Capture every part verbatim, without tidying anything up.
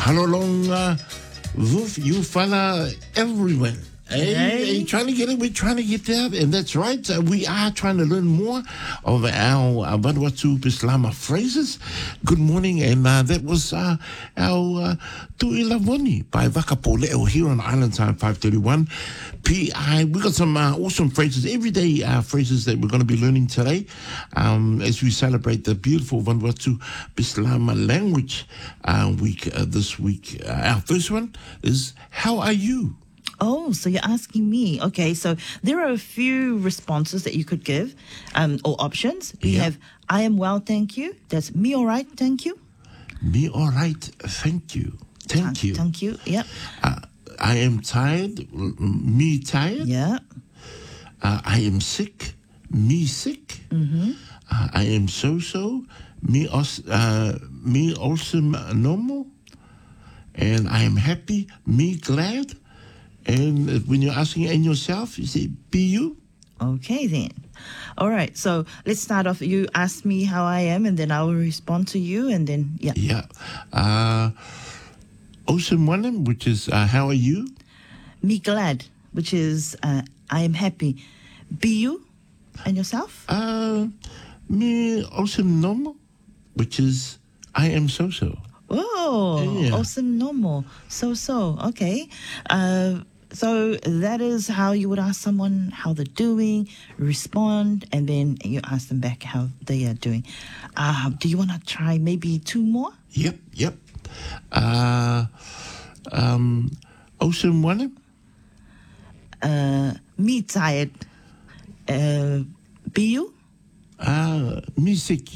Halolonga, woof, you fella, everyone. Hey, Hey. hey, trying to get it, we're trying to get there, and that's right. Uh, we are trying to learn more of our uh, Vanuatu Bislama phrases. Good morning, and uh, that was uh, our uh, Tu'ilavoni by Vakapoleo here on Island Time five thirty-one P I. We got some uh, awesome phrases, everyday uh, phrases that we're going to be learning today um, as we celebrate the beautiful Vanuatu Bislama language uh, week uh, this week. Uh, our first one is, how are you? Oh, so you're asking me. Okay, so there are a few responses that you could give um, or options. We Yeah. have, I am well, thank you. That's me all right, thank you. Me all right, thank you. Thank you. Thank you, yep. Uh, I am tired, m- me tired. Yeah. Uh, I am sick, me sick. Mm-hmm. Uh, I am so-so, me, os- uh, me awesome normal. And I am happy, me glad. And when you're asking and yourself, you say, be you. Okay, then. All right, so let's start off. You ask me how I am, and then I will respond to you, and then, yeah. Yeah. Uh, awesome one, which is, uh, how are you? Me glad, which is uh, I am happy. Be you and yourself? Uh, me awesome normal, which is, I am so-so. Oh, Yeah. awesome, normal. So, so, okay. Uh, so that is how you would ask someone how they're doing, respond, and then you ask them back how they are doing. Uh, do you want to try maybe two more? Yep, yep. Uh, um, awesome one. Uh, me tired. Uh, be you? Uh, me sick.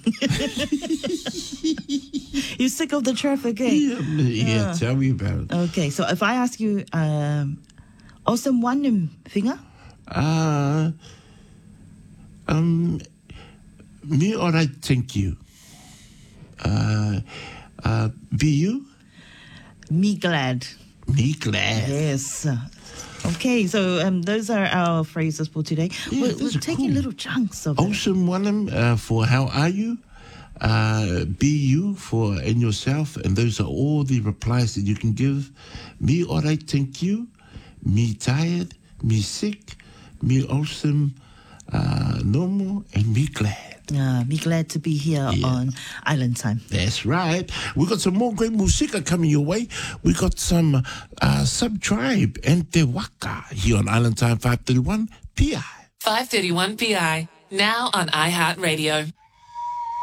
You're sick of the traffic, eh? Yeah, yeah, tell me about it. Okay, so if I ask you, um, awesome one finger? Uh, um, me all right, thank you. Uh, uh, be you? Me glad. Me glad. Yes. Okay, so um, those are our phrases for today. Yeah, we're those we're are taking cool. little chunks of it. Awesome one uh, for how are you? Uh, be you for and yourself, and those are all the replies that you can give. Me all right, thank you. Me tired. Me sick. Me awesome, uh, normal, and me glad. Uh, be glad to be here Yeah. on Island Time. That's right. We got some more great musica coming your way. We got some uh, Sub-Tribe and Te Waka here on Island Time five thirty-one P I. five thirty-one P I, now on iHeartRadio.